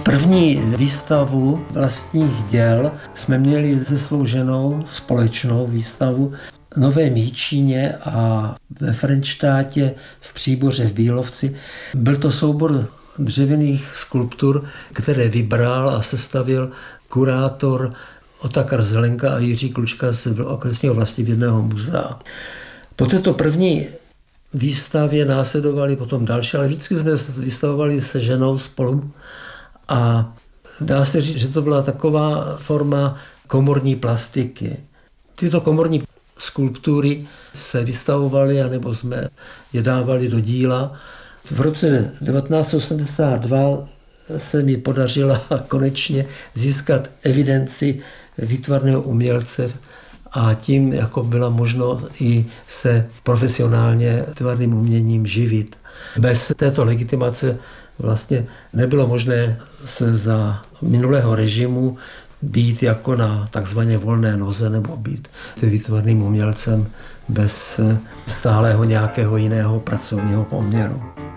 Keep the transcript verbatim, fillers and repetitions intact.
První výstavu vlastních děl jsme měli se svou ženou, společnou výstavu v Novém Jičíně a ve Frenštátě v Příboře v Bílovci. Byl to soubor dřevěných skulptur, které vybral a sestavil kurátor Otakar Zelenka a Jiří Klučka z okresního vlastivědného muzea. Po této první výstavě následovali potom další, ale vždycky jsme vystavovali se ženou spolu a dá se říct, že to byla taková forma komorní plastiky. Tyto komorní skulptury se vystavovaly, anebo jsme je dávali do díla. V roce devatenáct osmdesát dva se mi podařilo konečně získat evidenci výtvarného umělce a tím jako byla možno i se profesionálně výtvarným uměním živit. Bez této legitimace vlastně nebylo možné se za minulého režimu být jako na takzvaně volné noze nebo být výtvarným umělcem bez stálého nějakého jiného pracovního poměru.